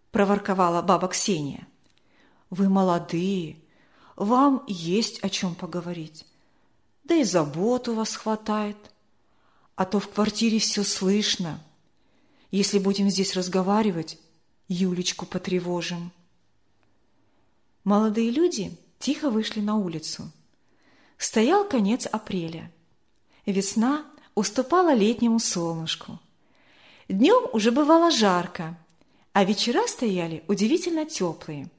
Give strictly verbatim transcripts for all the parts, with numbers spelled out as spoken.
– проворковала баба Ксения. «Вы молодые, вам есть о чем поговорить. Да и забот у вас хватает. А то в квартире все слышно. Если будем здесь разговаривать, Юлечку потревожим». Молодые люди тихо вышли на улицу. Стоял конец апреля. Весна уступала летнему солнышку. Днем уже бывало жарко, а вечера стояли удивительно теплые.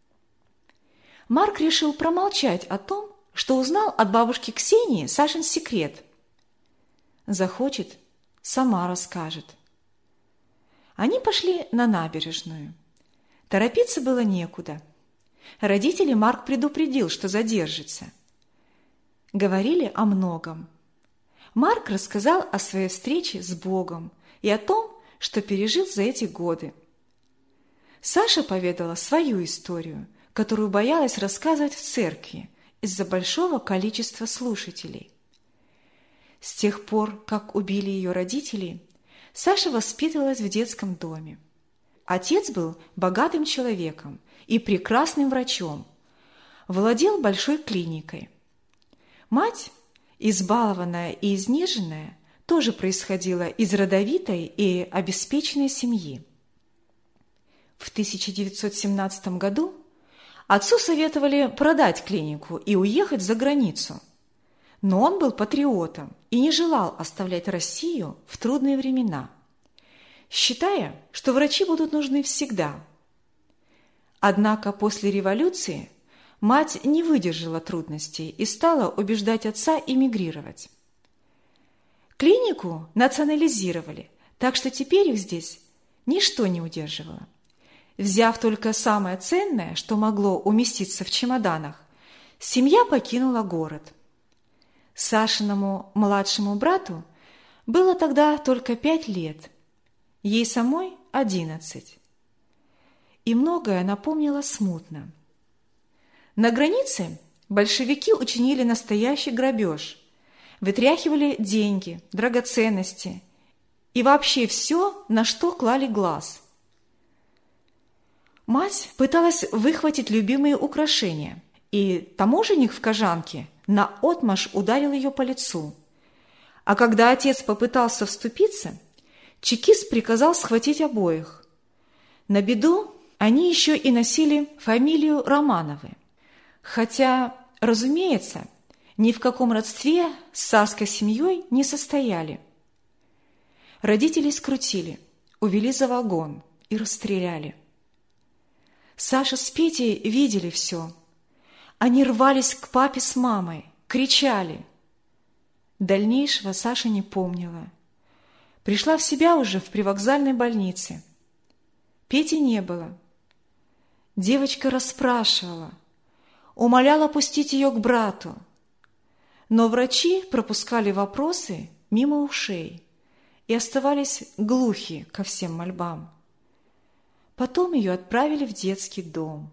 Марк решил промолчать о том, что узнал от бабушки Ксении Сашин секрет. Захочет, сама расскажет. Они пошли на набережную. Торопиться было некуда. Родителей Марк предупредил, что задержится. Говорили о многом. Марк рассказал о своей встрече с Богом и о том, что пережил за эти годы. Саша поведала свою историю, которую боялась рассказывать в церкви из-за большого количества слушателей. С тех пор, как убили ее родителей, Саша воспитывалась в детском доме. Отец был богатым человеком и прекрасным врачом, владел большой клиникой. Мать, избалованная и изнеженная, тоже происходила из родовитой и обеспеченной семьи. В тысяча девятьсот семнадцатом году отцу советовали продать клинику и уехать за границу. Но он был патриотом и не желал оставлять Россию в трудные времена, считая, что врачи будут нужны всегда. Однако после революции мать не выдержала трудностей и стала убеждать отца эмигрировать. Клинику национализировали, так что теперь их здесь ничто не удерживало. Взяв только самое ценное, что могло уместиться в чемоданах, семья покинула город. Сашиному младшему брату было тогда только пять лет, ей самой одиннадцать. И многое она помнила смутно. На границе большевики учинили настоящий грабеж, вытряхивали деньги, драгоценности и вообще все, на что клали глаз. Мать пыталась выхватить любимые украшения, и таможенник в кожанке наотмашь ударил ее по лицу. А когда отец попытался вступиться, чекист приказал схватить обоих. На беду они еще и носили фамилию Романовы, хотя, разумеется, ни в каком родстве с царской семьей не состояли. Родителей скрутили, увели за вагон и расстреляли. Саша с Петей видели все. Они рвались к папе с мамой, кричали. Дальнейшего Саша не помнила. Пришла в себя уже в привокзальной больнице. Пети не было. Девочка расспрашивала, умоляла пустить ее к брату. Но врачи пропускали вопросы мимо ушей и оставались глухи ко всем мольбам. Потом ее отправили в детский дом.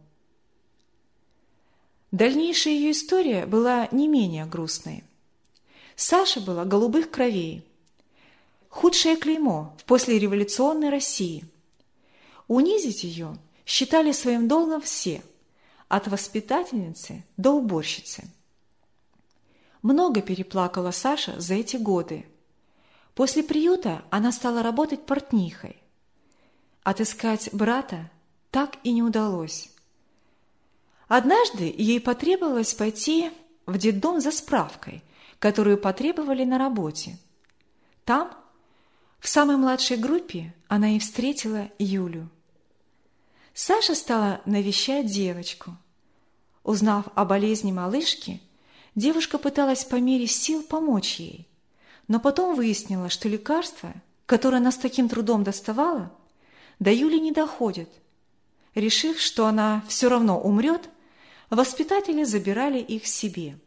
Дальнейшая ее история была не менее грустной. Саша была голубых кровей. Худшее клеймо в послереволюционной России. Унизить ее считали своим долгом все, от воспитательницы до уборщицы. Много переплакала Саша за эти годы. После приюта она стала работать портнихой. Отыскать брата так и не удалось. Однажды ей потребовалось пойти в детдом за справкой, которую потребовали на работе. Там, в самой младшей группе, она и встретила Юлю. Саша стала навещать девочку. Узнав о болезни малышки, девушка пыталась по мере сил помочь ей, но потом выяснила, что лекарства, которые она с таким трудом доставала, до Юли не доходят. Решив, что она все равно умрет, воспитатели забирали их себе.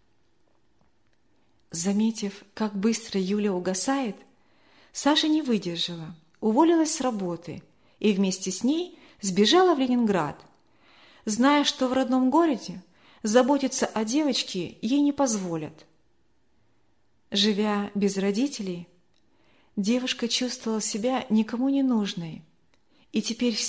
Заметив, как быстро Юля угасает, Саша не выдержала, уволилась с работы и вместе с ней сбежала в Ленинград, зная, что в родном городе заботиться о девочке ей не позволят. Живя без родителей, девушка чувствовала себя никому не нужной, и теперь